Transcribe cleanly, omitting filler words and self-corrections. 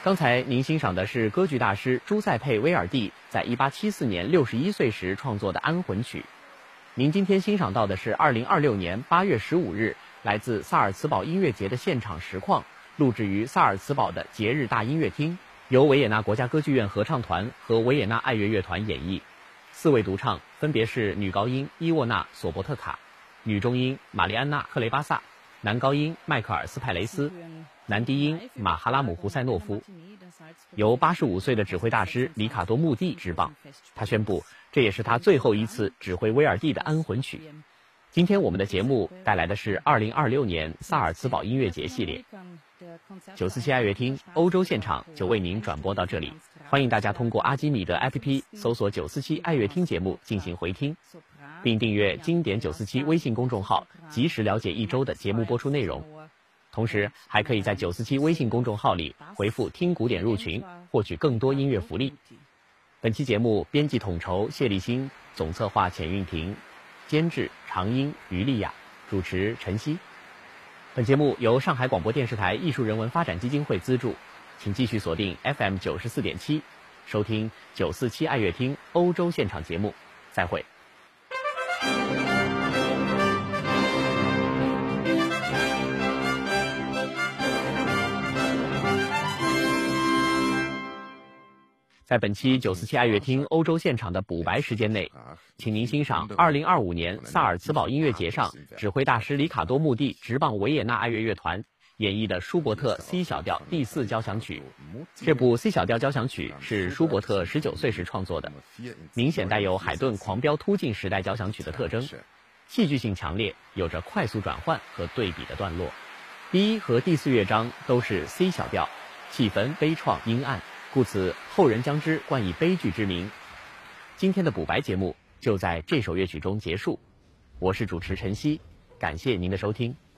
刚才您欣赏的是歌剧大师朱塞佩·威尔第在1874年61岁时创作的安魂曲。您今天欣赏到的是2026年8月15日来自萨尔茨堡音乐节的现场实况，录制于萨尔茨堡的节日大音乐厅，由维也纳国家歌剧院合唱团和维也纳爱乐乐团演绎。4位独唱分别是女高音伊沃娜·索伯特卡、女中音玛丽安娜·克雷巴萨、男高音迈克尔斯派雷斯、男低音马哈拉姆胡塞诺夫。由85岁的指挥大师里卡多穆蒂执棒，他宣布这也是他最后一次指挥威尔第的安魂曲。今天我们的节目带来的是2026年萨尔茨堡音乐节系列。947爱乐厅欧洲现场就为您转播到这里，欢迎大家通过阿基米德 APP 搜索947爱乐厅节目进行回听，并订阅经典947微信公众号，及时了解一周的节目播出内容。同时还可以在947微信公众号里回复听古典入群，获取更多音乐福利。本期节目编辑统筹谢立新，总策划钱运婷，监制常英于丽亚，主持陈曦。本节目由上海广播电视台艺术人文发展基金会资助，请继续锁定 FM 94.7，收听947爱乐厅欧洲现场节目。再会。在本期947爱乐厅欧洲现场的补白时间内，请您欣赏2025年萨尔茨堡音乐节上指挥大师里卡多穆蒂执棒维也纳爱乐乐团演绎的舒伯特 C 小调第4交响曲。这部 C 小调交响曲是舒伯特19岁时创作的，明显带有海顿狂飙突进时代交响曲的特征，戏剧性强烈，有着快速转换和对比的段落。第1和第4乐章都是 C 小调，气氛悲怆阴暗，故此后人将之冠以悲剧之名。今天的补白节目就在这首乐曲中结束，我是主持陈曦，感谢您的收听。